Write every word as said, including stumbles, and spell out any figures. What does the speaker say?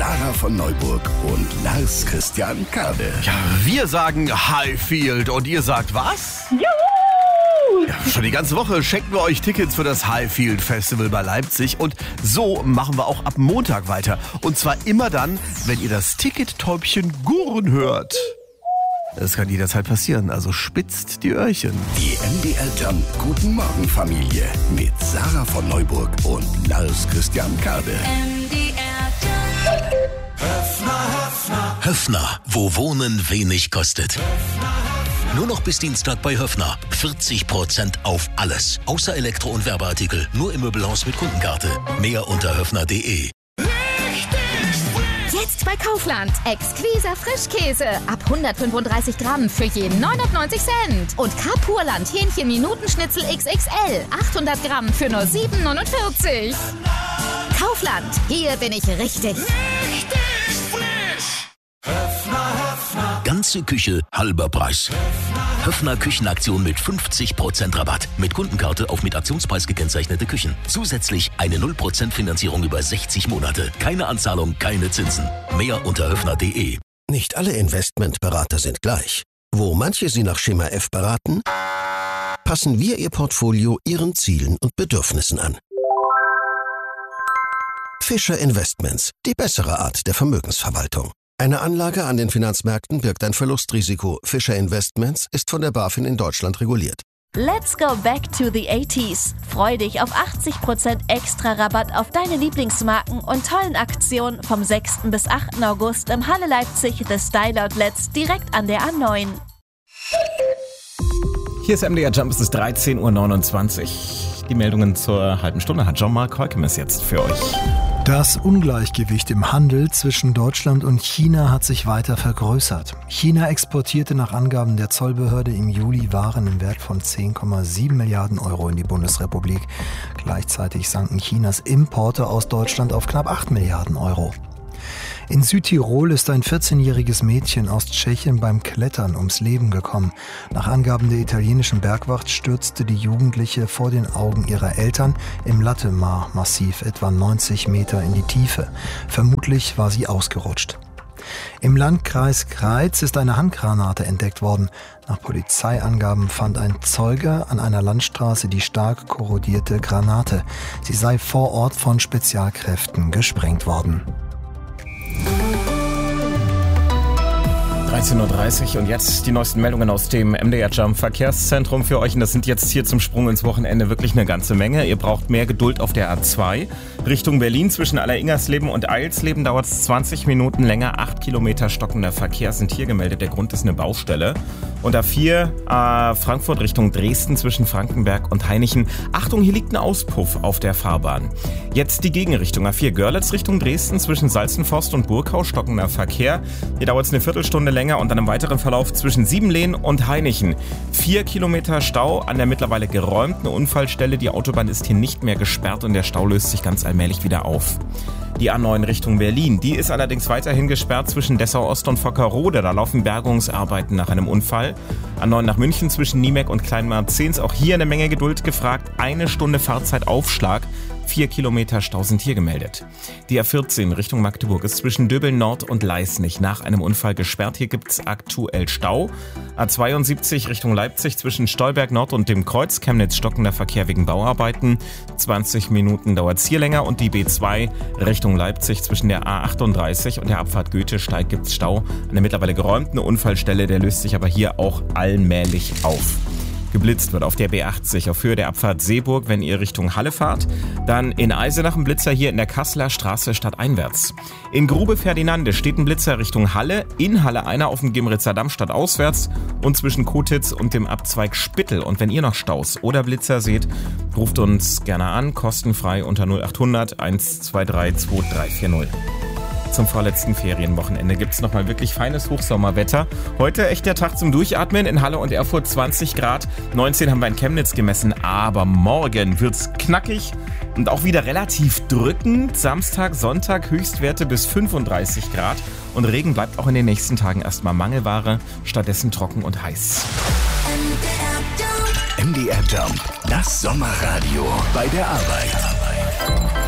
Sarah von Neuburg und Lars Christian Kade. Ja, wir sagen Highfield und ihr sagt was? Juhu! Ja, schon die ganze Woche schenken wir euch Tickets für das Highfield Festival bei Leipzig und so machen wir auch ab Montag weiter. Und zwar immer dann, wenn ihr das Tickettäubchen gurren hört. Das kann jederzeit passieren, also spitzt die Öhrchen. Die M D R Jump Guten Morgen Familie mit Sarah von Neuburg und Lars Christian Kade. M D R Jump. Höffner, wo Wohnen wenig kostet. Nur noch bis Dienstag bei Höffner. vierzig Prozent auf alles. Außer Elektro- und Werbeartikel. Nur im Möbelhaus mit Kundenkarte. Mehr unter höffner punkt de. Jetzt bei Kaufland. Exquiser Frischkäse. Ab hundertfünfunddreißig Gramm für je neunundneunzig Cent. Und Kapurland Hähnchen Minutenschnitzel X X L. achthundert Gramm für nur sieben neunundvierzig. Kaufland. Hier bin ich richtig. Ganze Küche, halber Preis. Höffner Küchenaktion mit fünfzig Prozent Rabatt. Mit Kundenkarte auf mit Aktionspreis gekennzeichnete Küchen. Zusätzlich eine null Prozent Finanzierung über sechzig Monate. Keine Anzahlung, keine Zinsen. Mehr unter höffner punkt de. Nicht alle Investmentberater sind gleich. Wo manche Sie nach Schema F beraten, passen wir Ihr Portfolio Ihren Zielen und Bedürfnissen an. Fischer Investments, die bessere Art der Vermögensverwaltung. Eine Anlage an den Finanzmärkten birgt ein Verlustrisiko. Fischer Investments ist von der BaFin in Deutschland reguliert. Let's go back to the eighties. Freu dich auf achtzig Prozent extra Rabatt auf deine Lieblingsmarken und tollen Aktionen vom sechsten bis achten August im Halle Leipzig The Style Outlets direkt an der A neun. Hier ist M D R Jump, es ist dreizehn Uhr neunundzwanzig. Die Meldungen zur halben Stunde hat Jean-Marc Heukemes jetzt für euch. Das Ungleichgewicht im Handel zwischen Deutschland und China hat sich weiter vergrößert. China exportierte nach Angaben der Zollbehörde im Juli Waren im Wert von zehn Komma sieben Milliarden Euro in die Bundesrepublik. Gleichzeitig sanken Chinas Importe aus Deutschland auf knapp acht Milliarden Euro. In Südtirol ist ein vierzehnjähriges Mädchen aus Tschechien beim Klettern ums Leben gekommen. Nach Angaben der italienischen Bergwacht stürzte die Jugendliche vor den Augen ihrer Eltern im Latemar-Massiv etwa neunzig Meter in die Tiefe. Vermutlich war sie ausgerutscht. Im Landkreis Greiz ist eine Handgranate entdeckt worden. Nach Polizeiangaben fand ein Zeuge an einer Landstraße die stark korrodierte Granate. Sie sei vor Ort von Spezialkräften gesprengt worden. dreizehn Uhr dreißig und jetzt die neuesten Meldungen aus dem M D R Jump Verkehrszentrum für euch. Und das sind jetzt hier zum Sprung ins Wochenende wirklich eine ganze Menge. Ihr braucht mehr Geduld auf der A zwei. Richtung Berlin zwischen Alleringersleben und Eilsleben dauert es zwanzig Minuten länger. Acht Kilometer stockender Verkehr sind hier gemeldet. Der Grund ist eine Baustelle. Und A vier äh, Frankfurt Richtung Dresden zwischen Frankenberg und Hainichen. Achtung, hier liegt ein Auspuff auf der Fahrbahn. Jetzt die Gegenrichtung. A vier Görlitz Richtung Dresden zwischen Salzenforst und Burkau stockender Verkehr. Hier dauert es eine Viertelstunde länger. Und dann im weiteren Verlauf zwischen Siebenlehn und Hainichen. Vier Kilometer Stau an der mittlerweile geräumten Unfallstelle. Die Autobahn ist hier nicht mehr gesperrt und der Stau löst sich ganz allmählich wieder auf. Die A neun Richtung Berlin, die ist allerdings weiterhin gesperrt zwischen Dessau-Ost und Vockerode. Da laufen Bergungsarbeiten nach einem Unfall. A neun nach München zwischen Niemek und Kleinmarzens. Auch hier eine Menge Geduld gefragt. Eine Stunde Fahrzeitaufschlag. Vier Kilometer Stau sind hier gemeldet. Die A vierzehn Richtung Magdeburg ist zwischen Döbeln Nord und Leisnig nach einem Unfall gesperrt. Hier gibt's aktuell Stau. A zweiundsiebzig Richtung Leipzig zwischen Stolberg Nord und dem Kreuz Chemnitz stockender Verkehr wegen Bauarbeiten. zwanzig Minuten dauert's hier länger. Und die B zwei Richtung Leipzig zwischen der A achtunddreißig und der Abfahrt Goethesteig gibt's Stau. An der mittlerweile geräumten Unfallstelle, der löst sich aber hier auch allmählich auf. Geblitzt wird auf der B achtzig auf Höhe der Abfahrt Seeburg, wenn ihr Richtung Halle fahrt. Dann in Eisenach ein Blitzer hier in der Kasseler Straße stadteinwärts. In Grube Ferdinande steht ein Blitzer Richtung Halle. In Halle einer auf dem Gimritzer Damm stadtauswärts und zwischen Kotitz und dem Abzweig Spittel. Und wenn ihr noch Staus oder Blitzer seht, ruft uns gerne an, kostenfrei unter null achthundert eins zwei drei zwei drei vier null. Zum vorletzten Ferienwochenende gibt's nochmal wirklich feines Hochsommerwetter. Heute echt der Tag zum Durchatmen. In Halle und Erfurt zwanzig Grad, neunzehn haben wir in Chemnitz gemessen. Aber morgen wird's knackig und auch wieder relativ drückend. Samstag, Sonntag Höchstwerte bis fünfunddreißig Grad. Und Regen bleibt auch in den nächsten Tagen erstmal Mangelware. Stattdessen trocken und heiß. M D R Jump, das Sommerradio bei der Arbeit.